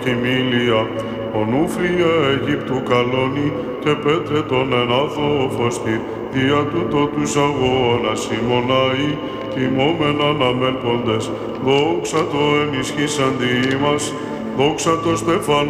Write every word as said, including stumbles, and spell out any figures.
κοιμήλια, ο νούφρια Αιγύπτου καλώνει και πέτρε τον ενάδοφωστη, δια τούτο τους αγώνας ημωναεί, τιμώμενα αναμέλποντες, δόξα το ενισχύσαντι ημάς, δόξα το στεφανό